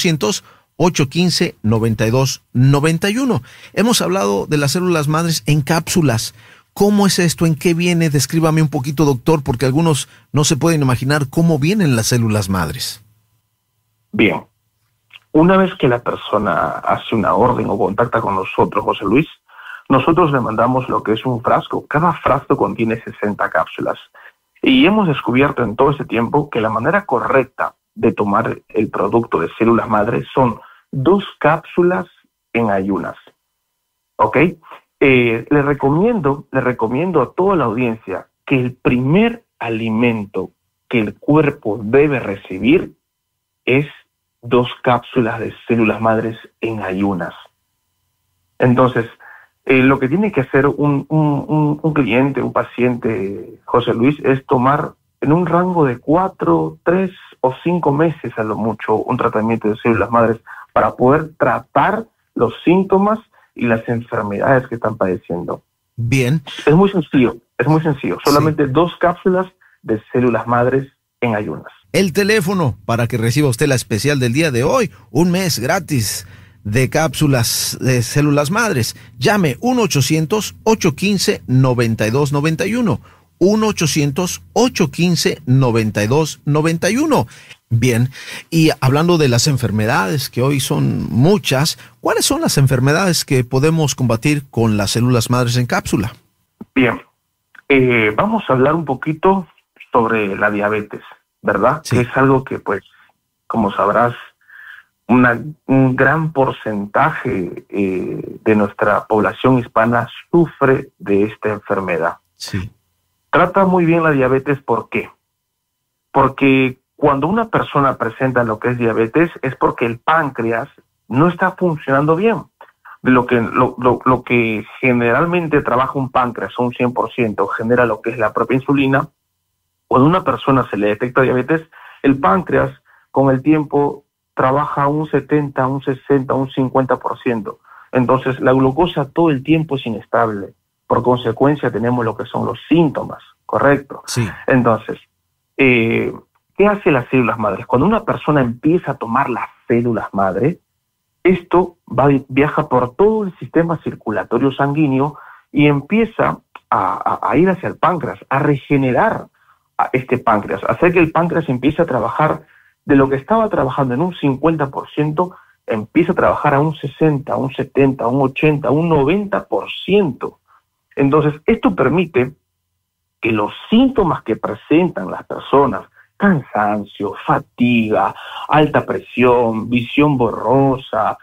1-800-815-9291. Hemos hablado de las células madres en cápsulas. ¿Cómo es esto? ¿En qué viene? Descríbame un poquito, doctor, porque algunos no se pueden imaginar cómo vienen las células madres. Bien. Una vez que la persona hace una orden o contacta con nosotros, José Luis, nosotros le mandamos lo que es un frasco. Cada frasco contiene 60 cápsulas. Y hemos descubierto en todo ese tiempo que la manera correcta de tomar el producto de células madres son 2 cápsulas en ayunas. ¿Ok? Le recomiendo a toda la audiencia que el primer alimento que el cuerpo debe recibir es 2 cápsulas de células madres en ayunas. Entonces, lo que tiene que hacer un cliente, un paciente, José Luis, es tomar en un rango de 4, 3 o 5 meses a lo mucho un tratamiento de células madres para poder tratar los síntomas y las enfermedades que están padeciendo. Bien. Es muy sencillo. Solamente 2 cápsulas de células madres en ayunas. El teléfono para que reciba usted la especial del día de hoy, un mes gratis de cápsulas de células madres. Llame 1-800-815-9291. 1-800-815-9291. Bien, y hablando de las enfermedades, que hoy son muchas, ¿cuáles son las enfermedades que podemos combatir con las células madres en cápsula? Bien, vamos a hablar un poquito sobre la diabetes, ¿verdad? Sí. Que es algo que, pues, como sabrás, un gran porcentaje de nuestra población hispana sufre de esta enfermedad. Sí. Trata muy bien la diabetes, ¿por qué? Porque cuando una persona presenta lo que es diabetes es porque el páncreas no está funcionando bien. Lo que generalmente trabaja un páncreas, un 100%, genera lo que es la propia insulina. Cuando a una persona se le detecta diabetes, el páncreas con el tiempo trabaja un 70, un 60, un 50%. Entonces la glucosa todo el tiempo es inestable. Por consecuencia tenemos lo que son los síntomas, ¿correcto? Sí. Entonces, ¿qué hace las células madres? Cuando una persona empieza a tomar las células madre, esto viaja por todo el sistema circulatorio sanguíneo y empieza a ir hacia el páncreas, a regenerar a este páncreas, hacer que el páncreas empiece a trabajar de lo que estaba trabajando en un 50%, empieza a trabajar a un 60, a un 70, a un 80, a un 90%. Entonces, esto permite que los síntomas que presentan las personas, cansancio, fatiga, alta presión, visión borrosa,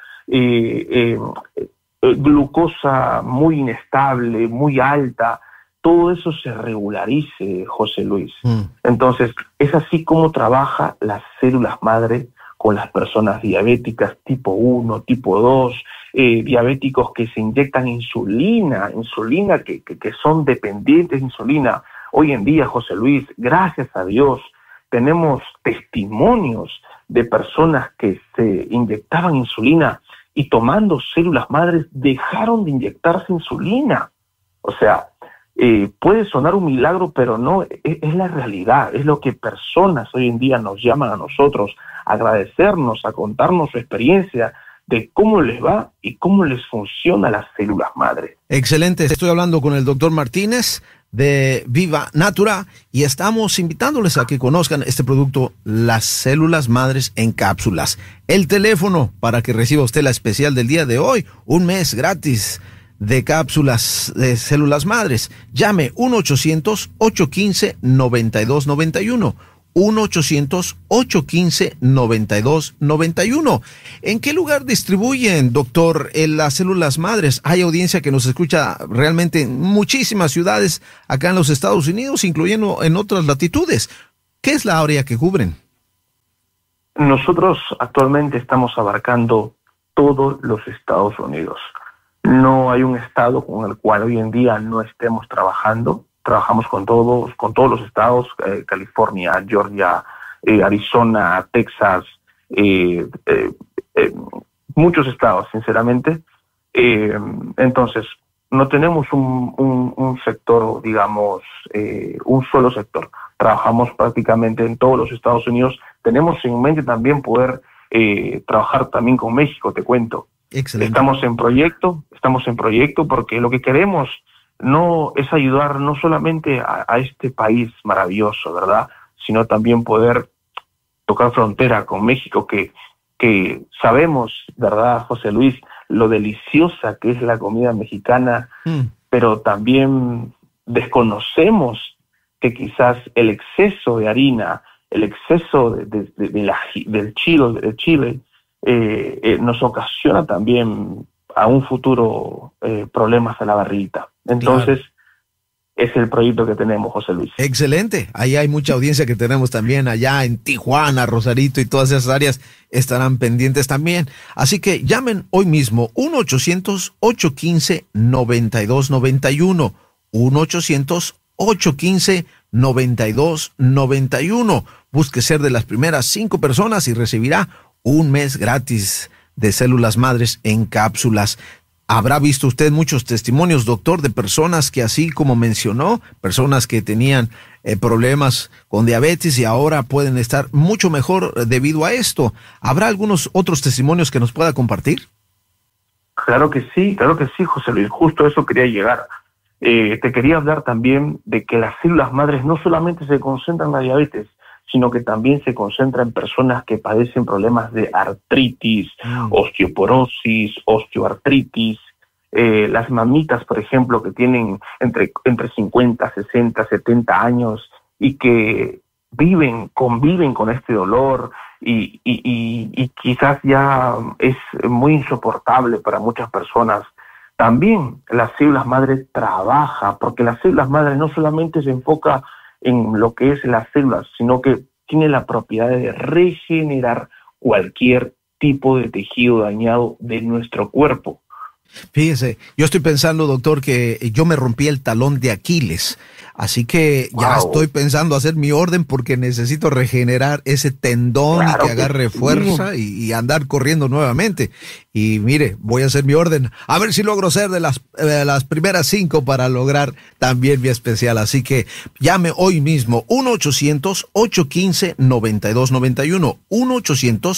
glucosa muy inestable, muy alta, todo eso se regularice, José Luis. Entonces, es así como trabaja las células madre con las personas diabéticas tipo 1, tipo 2, diabéticos que se inyectan insulina que son dependientes de insulina. Hoy en día, José Luis, gracias a Dios, tenemos testimonios de personas que se inyectaban insulina y tomando células madres dejaron de inyectarse insulina. O sea, puede sonar un milagro, pero no, es la realidad, es lo que personas hoy en día nos llaman a nosotros a agradecernos, a contarnos su experiencia de cómo les va y cómo les funciona las células madre. Excelente, estoy hablando con el doctor Martínez de Viva Natura y estamos invitándoles a que conozcan este producto, las células madres en cápsulas. El teléfono para que reciba usted la especial del día de hoy, un mes gratis de cápsulas de células madres. Llame 1-800-815-9291. 1-800-815-9291. ¿En qué lugar distribuyen, doctor, las células madres? Hay audiencia que nos escucha realmente en muchísimas ciudades acá en los Estados Unidos, incluyendo en otras latitudes. ¿Qué es la área que cubren? Nosotros actualmente estamos abarcando todos los Estados Unidos. No hay un estado con el cual hoy en día no estemos trabajando. Trabajamos con todos los estados, California, Georgia, Arizona, Texas, muchos estados, sinceramente. Entonces, no tenemos un sector, digamos, un solo sector. Trabajamos prácticamente en todos los Estados Unidos. Tenemos en mente también poder trabajar también con México, te cuento. Excelente. Estamos en proyecto porque lo que queremos no es ayudar no solamente a este país maravilloso, ¿verdad? Sino también poder tocar frontera con México, que sabemos, ¿verdad, José Luis, lo deliciosa que es la comida mexicana, pero también desconocemos que quizás el exceso de harina, el exceso del chile, nos ocasiona también a un futuro problemas a la barriguita. Entonces, claro, es el proyecto que tenemos, José Luis. Excelente. Ahí hay mucha audiencia que tenemos también allá en Tijuana, Rosarito y todas esas áreas estarán pendientes también. Así que llamen hoy mismo 1-800-815-9291. 1-800-815-9291. Busque ser de las primeras 5 personas y recibirá un mes gratis de células madres en cápsulas. Habrá visto usted muchos testimonios, doctor, de personas que, así como mencionó, personas que tenían problemas con diabetes y ahora pueden estar mucho mejor debido a esto. ¿Habrá algunos otros testimonios que nos pueda compartir? Claro que sí, José Luis. Justo a eso quería llegar. Te quería hablar también de que las células madres no solamente se concentran en la diabetes, sino que también se concentra en personas que padecen problemas de artritis, osteoporosis, osteoartritis, las mamitas, por ejemplo, que tienen entre 50, 60, 70 años y que conviven con este dolor y quizás ya es muy insoportable para muchas personas. También las células madres trabajan, porque las células madres no solamente se enfoca en lo que es las células, sino que tiene la propiedad de regenerar cualquier tipo de tejido dañado de nuestro cuerpo. Fíjese, yo estoy pensando, doctor, que yo me rompí el talón de Aquiles, así que ya estoy pensando hacer mi orden porque necesito regenerar ese tendón y que agarre fuerza y andar corriendo nuevamente. Y mire, voy a hacer mi orden, a ver si logro ser de las primeras 5 para lograr también mi especial. Así que llame hoy mismo, 1-800-815-9291,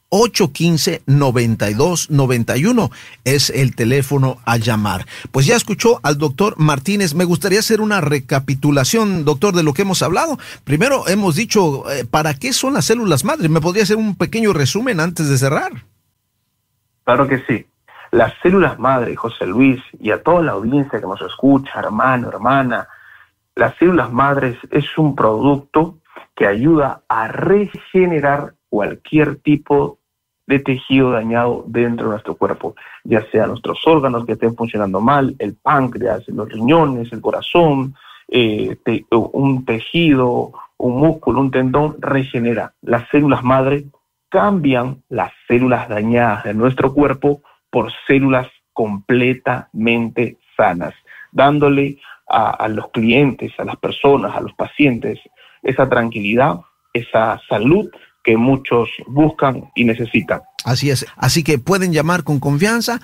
815-9291 es el teléfono a llamar. Pues ya escuchó al doctor Martínez. Me gustaría hacer una recapitulación, doctor, de lo que hemos hablado. Primero hemos dicho, ¿para qué son las células madre? ¿Me podría hacer un pequeño resumen antes de cerrar? Claro que sí. Las células madre, José Luis, y a toda la audiencia que nos escucha, hermano, hermana, las células madres es un producto que ayuda a regenerar cualquier tipo de tejido dañado dentro de nuestro cuerpo, ya sea nuestros órganos que estén funcionando mal, el páncreas, los riñones, el corazón, un tejido, un músculo, un tendón, regenera. Las células madre cambian las células dañadas de nuestro cuerpo por células completamente sanas, dándole a los clientes, a las personas, a los pacientes, esa tranquilidad, esa salud que muchos buscan y necesitan. Así es. Así que pueden llamar con confianza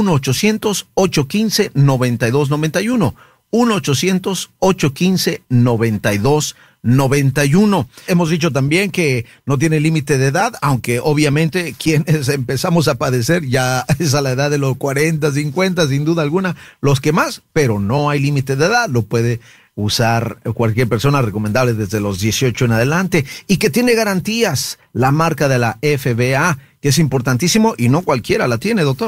1-800-815-9291. 1-800-815-9291. Hemos dicho también que no tiene límite de edad, aunque obviamente quienes empezamos a padecer ya es a la edad de los 40, 50, sin duda alguna, los que más, pero no hay límite de edad, lo puede usar cualquier persona, recomendable desde los 18 en adelante, y que tiene garantías, la marca de la FBA, que es importantísimo y no cualquiera la tiene, doctor.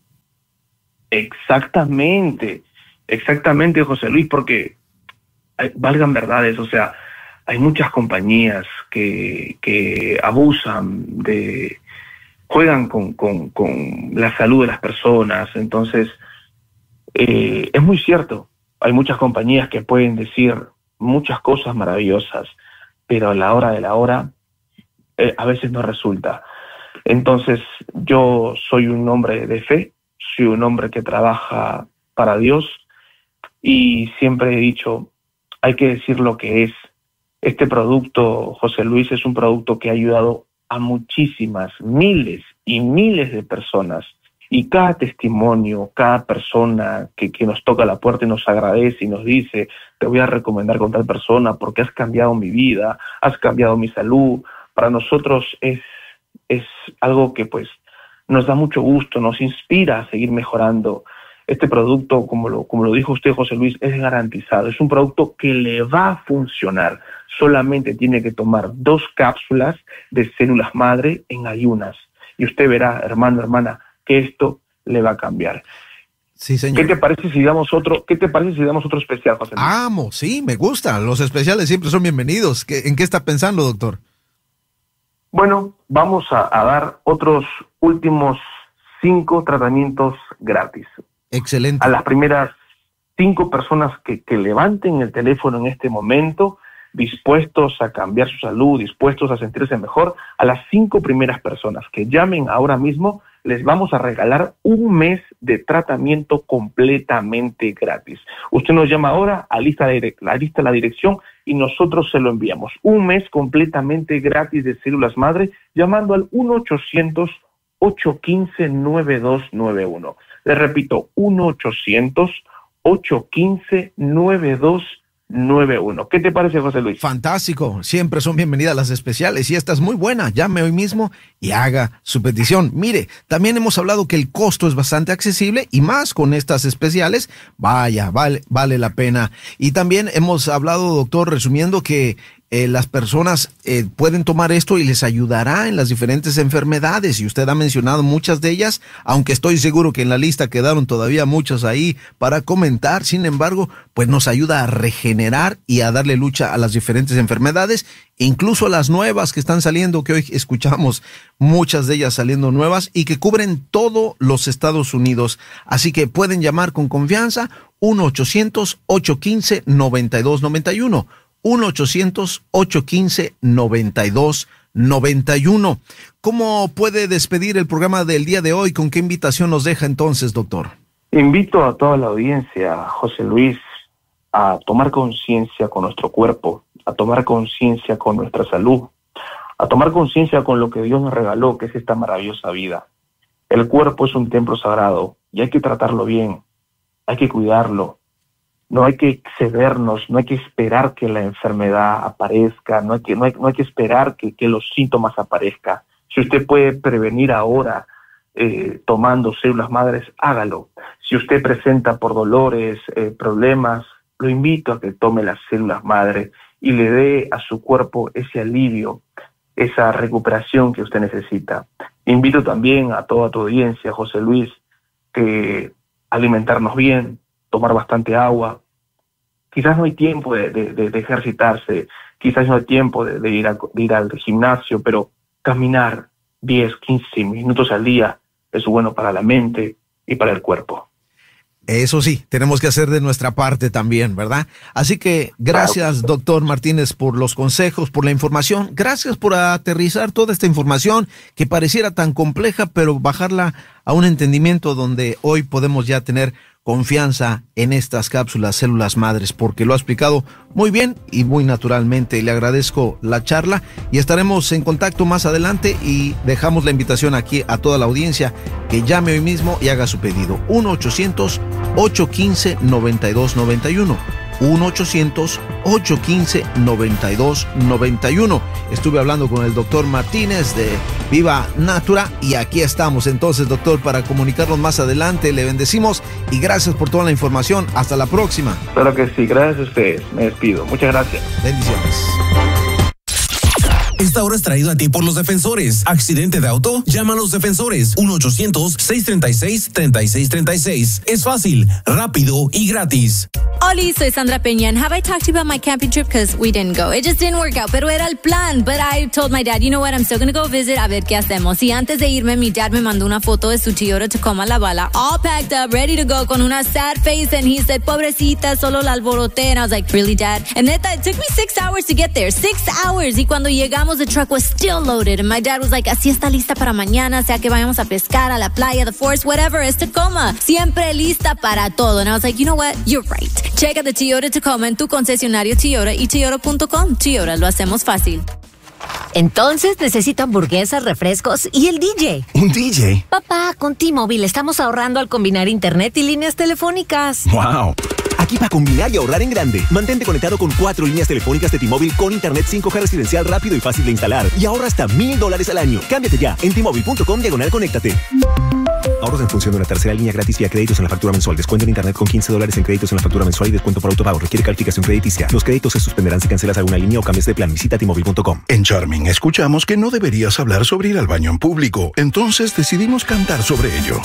Exactamente, José Luis, porque valgan verdades, o sea, hay muchas compañías que abusan juegan con la salud de las personas. Entonces, es muy cierto, hay muchas compañías que pueden decir muchas cosas maravillosas, pero a la hora de la hora, a veces no resulta. Entonces, yo soy un hombre de fe, soy un hombre que trabaja para Dios, y siempre he dicho, hay que decir lo que es. Este producto, José Luis, es un producto que ha ayudado a muchísimas, miles y miles de personas. Y cada testimonio, cada persona que nos toca la puerta y nos agradece y nos dice, te voy a recomendar con tal persona porque has cambiado mi vida, has cambiado mi salud, para nosotros es algo que pues nos da mucho gusto, nos inspira a seguir mejorando. Este producto, como lo dijo usted, José Luis, es garantizado. Es un producto que le va a funcionar. Solamente tiene que tomar 2 cápsulas de células madre en ayunas. Y usted verá, hermano, hermana, que esto le va a cambiar. Sí, señor. ¿Qué te parece si damos otro especial, José Luis? Amo, sí, me gusta. Los especiales siempre son bienvenidos. ¿En qué está pensando, doctor? Bueno, vamos a dar otros últimos 5 tratamientos gratis. Excelente. A las primeras 5 personas que levanten el teléfono en este momento, dispuestos a cambiar su salud, dispuestos a sentirse mejor, a las 5 primeras personas que llamen ahora mismo, les vamos a regalar un mes de tratamiento completamente gratis. Usted nos llama ahora, alista la dirección y nosotros se lo enviamos. Un mes completamente gratis de células madre, llamando al 1-800-815-9291. Les repito, 1-800-815-9291. ¿Qué te parece, José Luis? Fantástico. Siempre son bienvenidas las especiales y esta es muy buena. Llame hoy mismo y haga su petición. Mire, también hemos hablado que el costo es bastante accesible y más con estas especiales, vale la pena. Y también hemos hablado, doctor, resumiendo que las personas pueden tomar esto y les ayudará en las diferentes enfermedades, y usted ha mencionado muchas de ellas, aunque estoy seguro que en la lista quedaron todavía muchas ahí para comentar. Sin embargo, pues nos ayuda a regenerar y a darle lucha a las diferentes enfermedades, incluso a las nuevas que están saliendo, que hoy escuchamos muchas de ellas saliendo nuevas y que cubren todos los Estados Unidos. Así que pueden llamar con confianza 1-800-815-9291. 1-800-815-9291. ¿Cómo puede despedir el programa del día de hoy? ¿Con qué invitación nos deja entonces, doctor? Invito a toda la audiencia, José Luis, a tomar conciencia con nuestro cuerpo, a tomar conciencia con nuestra salud, a tomar conciencia con lo que Dios nos regaló, que es esta maravillosa vida. El cuerpo es un templo sagrado y hay que tratarlo bien, hay que cuidarlo. No hay que excedernos, no hay que esperar que la enfermedad aparezca, no hay que esperar que los síntomas aparezcan. Si usted puede prevenir ahora tomando células madres, hágalo. Si usted presenta por dolores, problemas, lo invito a que tome las células madre y le dé a su cuerpo ese alivio, esa recuperación que usted necesita. Invito también a toda tu audiencia, José Luis, que alimentarnos bien, tomar bastante agua. Quizás no hay tiempo de ejercitarse, quizás no hay tiempo de ir al gimnasio, pero caminar 10, 15 minutos al día es bueno para la mente y para el cuerpo. Eso sí, tenemos que hacer de nuestra parte también, ¿verdad? Así que gracias, doctor Martínez, por los consejos, por la información. Gracias por aterrizar toda esta información que pareciera tan compleja, pero bajarla a un entendimiento donde hoy podemos ya tener confianza en estas cápsulas células madres, porque lo ha explicado muy bien y muy naturalmente. Le agradezco la charla y estaremos en contacto más adelante, y dejamos la invitación aquí a toda la audiencia que llame hoy mismo y haga su pedido. 1-800-815-9291. 1-800-815-9291. Estuve hablando con el doctor Martínez de Viva Natura y aquí estamos entonces, doctor, para comunicarnos más adelante. Le bendecimos y gracias por toda la información. Hasta la próxima. Claro que sí, gracias a ustedes. Me despido. Muchas gracias. Bendiciones. Esta hora es traído a ti por Los Defensores. ¿Accidente de auto? Llama a Los Defensores. 1-800-636-3636. Es fácil, rápido y gratis. Oli, soy Sandra Peña, and have I talked to you about my camping trip? Because we didn't go. It just didn't work out, pero era el plan. But I told my dad, you know what, I'm still going to go visit, a ver qué hacemos. Y antes de irme, mi dad me mandó una foto de su Toyota Tacoma La Bala, all packed up, ready to go, con una sad face, and he said, pobrecita, solo la alboroté. And I was like, really, Dad? And neta, it took me 6 hours to get there. 6 hours. Y cuando llegamos, the truck was still loaded. And my dad was like, así está lista para mañana, sea que vayamos a pescar, a la playa, the forest, whatever, es Tacoma. Siempre lista para todo. And I was like, you know what? You're right. Check out the Toyota Tacoma en tu concesionario Toyota y Toyota.com. Toyota, lo hacemos fácil. Entonces necesito hamburguesas, refrescos y el DJ. ¿Un DJ? Papá, con T-Mobile estamos ahorrando al combinar internet y líneas telefónicas. ¡Wow! Aquí para combinar y ahorrar en grande. Mantente conectado con 4 líneas telefónicas de T-Mobile con internet 5G residencial rápido y fácil de instalar. Y ahorra hasta $1,000 al año. Cámbiate ya en T-Mobile.com/conéctate. Ahorros en función de una tercera línea gratis vía créditos en la factura mensual. Descuento en internet con $15 en créditos en la factura mensual y descuento por autopago. Requiere calificación crediticia. Los créditos se suspenderán si cancelas alguna línea o cambias de plan. Visita T-Mobile.com. En Charming escuchamos que no deberías hablar sobre ir al baño en público. Entonces decidimos cantar sobre ello.